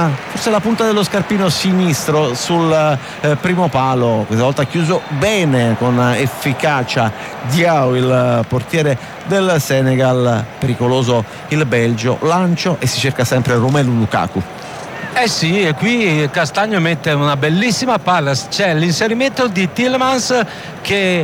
forse la punta dello scarpino sinistro sul primo palo. Questa volta ha chiuso bene con efficacia Diao, il portiere del Senegal. Pericoloso il Belgio, lancio e si cerca sempre Romelu Lukaku. Sì, e qui Castagno mette una bellissima palla, c'è l'inserimento di Tielemans che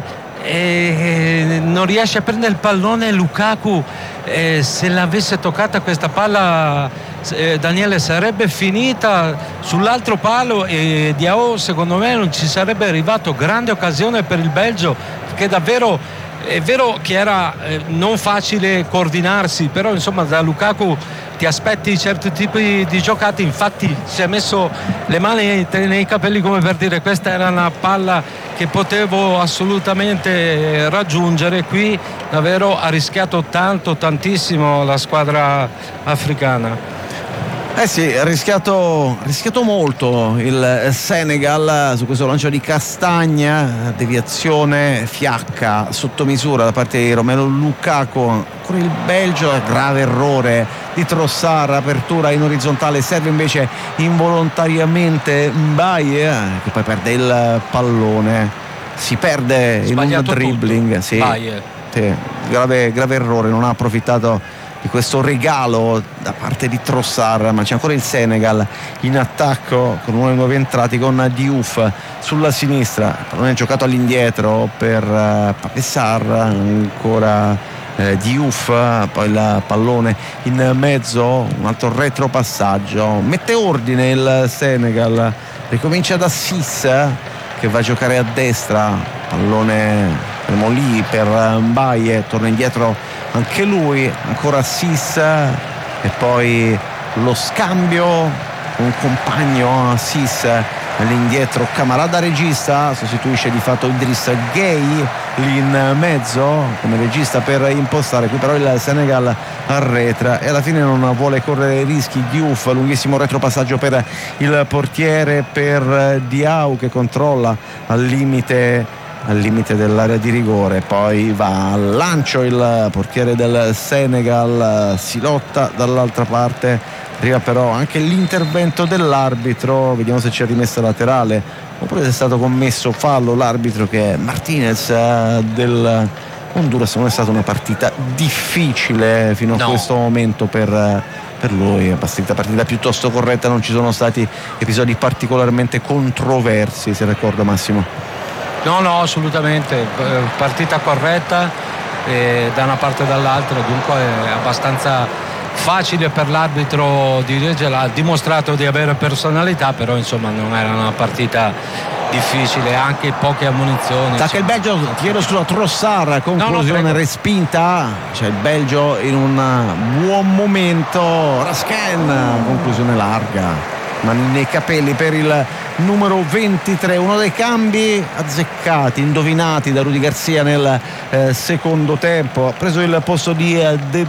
non riesce a prendere il pallone. Lukaku, se l'avesse toccata questa palla, Daniele, sarebbe finita sull'altro palo e Diao secondo me non ci sarebbe arrivato. Grande occasione per il Belgio, perché davvero è vero che era non facile coordinarsi, però insomma da Lukaku ti aspetti certi tipi di giocate. Infatti si è messo le mani nei capelli come per dire: questa era una palla che potevo assolutamente raggiungere. Qui davvero ha rischiato tantissimo la squadra africana. Sì, ha rischiato molto il Senegal su questo lancio di Castagna, deviazione fiacca sotto misura da parte di Romelu Lukaku. Ancora il Belgio, grave errore di Trossard, apertura in orizzontale, serve invece involontariamente Mbaye, che poi perde il pallone, si perde Sbagliato in un dribbling. Sì, grave errore, non ha approfittato di questo regalo da parte di Trossard. Ma c'è ancora il Senegal in attacco con uno dei nuovi entrati, con Diouf sulla sinistra. Il pallone è giocato all'indietro per Pape Sarr, ancora Diouf, poi il pallone in mezzo, un altro retropassaggio, mette ordine il Senegal, ricomincia da Assis che va a giocare a destra, pallone lì per Mbaye, torna indietro anche lui, ancora Assis e poi lo scambio con un compagno. Assis all'indietro, Camara da regista, sostituisce di fatto Idriss Gueye lì in mezzo come regista per impostare. Qui però il Senegal arretra e alla fine non vuole correre rischi. Diouf, lunghissimo retropassaggio per il portiere, per Diao che controlla al limite dell'area di rigore, poi va al lancio il portiere del Senegal, si lotta dall'altra parte, arriva però anche l'intervento dell'arbitro, vediamo se c'è rimessa laterale oppure se è stato commesso fallo. L'arbitro, che è Martinez del Honduras. Non è stata una partita difficile fino a questo momento per lui, è partita piuttosto corretta, non ci sono stati episodi particolarmente controversi, se ricordo Massimo. No, assolutamente, partita corretta da una parte e dall'altra, dunque è abbastanza facile per l'arbitro dirigerla. Ha dimostrato di avere personalità, però insomma non era una partita difficile, anche poche ammonizioni. Attacca il Belgio, chiedo scusa, Trossard, conclusione respinta. C'è il Belgio in un buon momento, Raskin, conclusione larga, mani nei capelli per il numero 23, uno dei cambi azzeccati, indovinati da Rudy Garcia nel secondo tempo. Ha preso il posto di De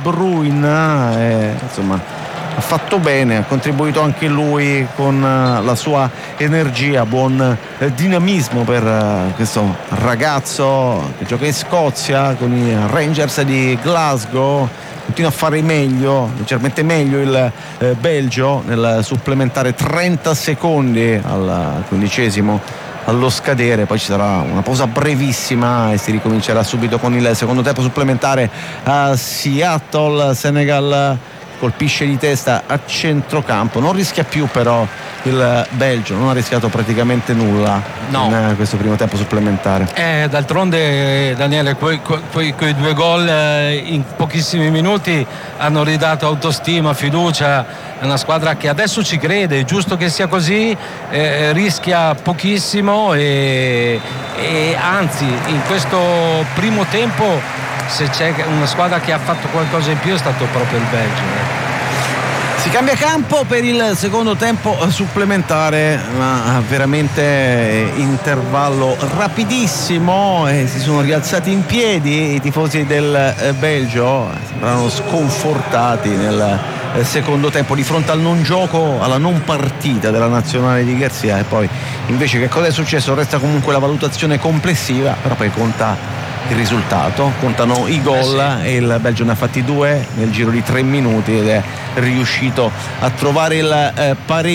Bruyne, insomma ha fatto bene, ha contribuito anche lui con la sua energia, buon dinamismo per questo ragazzo che gioca in Scozia con i Rangers di Glasgow. Continua a fare meglio, leggermente meglio il Belgio nel supplementare, 30 secondi al 15° allo scadere, poi ci sarà una pausa brevissima e si ricomincerà subito con il secondo tempo supplementare a Seattle. Senegal colpisce di testa a centrocampo, non rischia più però il Belgio, non ha rischiato praticamente nulla in questo primo tempo supplementare. D'altronde Daniele, quei due gol in pochissimi minuti hanno ridato autostima, fiducia. È una squadra che adesso ci crede, è giusto che sia così, rischia pochissimo e anzi in questo primo tempo, se c'è una squadra che ha fatto qualcosa in più, è stato proprio il Belgio. Si cambia campo per il secondo tempo supplementare, ma veramente intervallo rapidissimo, e si sono rialzati in piedi i tifosi del Belgio, sembrano sconfortati nel secondo tempo di fronte al non gioco, alla non partita della nazionale di Garcia. E poi invece che cosa è successo? Resta comunque la valutazione complessiva, però poi conta il risultato, contano i gol, e il Belgio ne ha fatti 2 nel giro di 3 minuti ed è riuscito a trovare il pareggio.